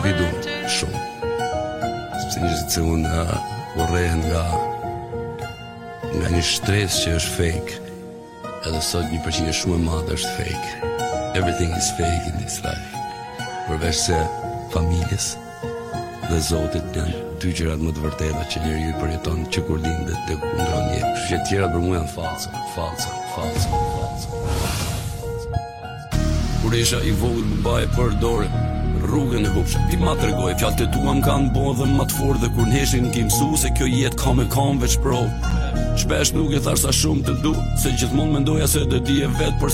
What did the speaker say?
Vidu shumë. Sepse njerëzit se unë urrehen nga një stres që është fake. Edhe sot 1% shumë e madhe është fake. Everything is fake in this life. Përveç se familjes dhe Zotit janë dy gjërat më të vërteta që njeriu i përjeton që kur lindet dhe kur ndron jetë. Kështu që të tjerat për mua janë falsa. Kur isha i vogël më baje për dorë rrugën e hupsha, ti ma tregoj fjalët e tua më kanë bo dhe më të fortë, dhe kur n'heshin ki mësu se kjo jetë ka me kam veç pro. Shpesh nuk e thash sa shumë të du, se gjithmonë mendoja se do di e vet, por